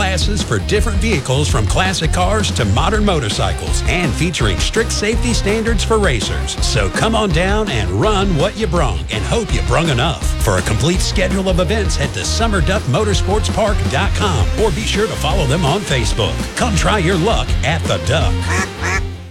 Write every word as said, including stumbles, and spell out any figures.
classes for different vehicles from classic cars to modern motorcycles and featuring strict safety standards for racers. So come on down and run what you brung and hope you brung enough. For a complete schedule of events, head to summer duck motorsports park dot com or be sure to follow them on Facebook. Come try your luck at the Duck.